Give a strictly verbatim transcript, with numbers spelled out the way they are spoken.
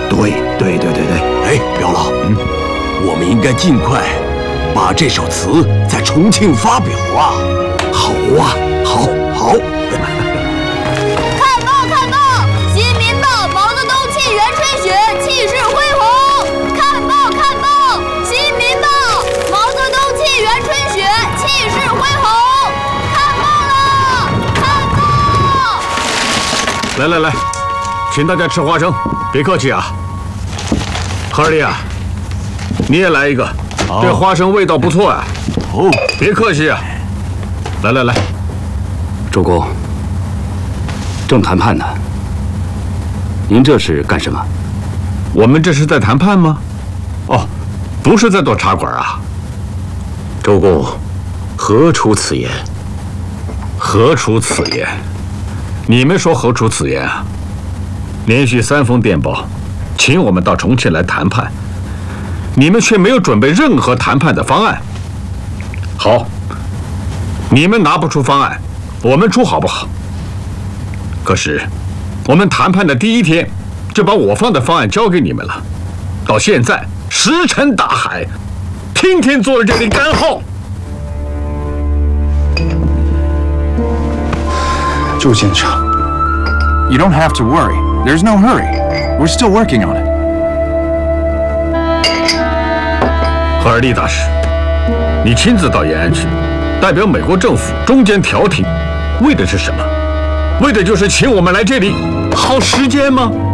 对对对对对。 哎，表老，嗯，我们应该尽快把这首词在重庆发表啊！好啊，好，好。 看报看报，新民报，毛泽东沁园春雪，气势恢宏。看报看报，新民报，毛泽东沁园春雪，气势恢宏。看报了，看报。 来来来，请大家吃花生，别客气啊。何二弟啊，你也来一个，哦、这花生味道不错啊。哦，别客气啊。来来来， 主公，正谈判呢。您这是干什么？ 我们这是在谈判吗？哦，不是在做茶馆啊。 周公，何出此言？ 何出此言？你们说何出此言啊？连续三封电报，请我们到重庆来谈判，你们却没有准备任何谈判的方案。好。你们拿不出方案，我们出好不好？可是，我们谈判的第一天，就把我方的方案交给你们了，到现在石沉大海，天天坐在这里干耗。 周先生 ，You don't have to worry. There's no hurry. We're still working on it. 何尔利大使，你亲自到延安去。代表美国政府中间调停，为的是什么？为的就是请我们来这里耗时间吗？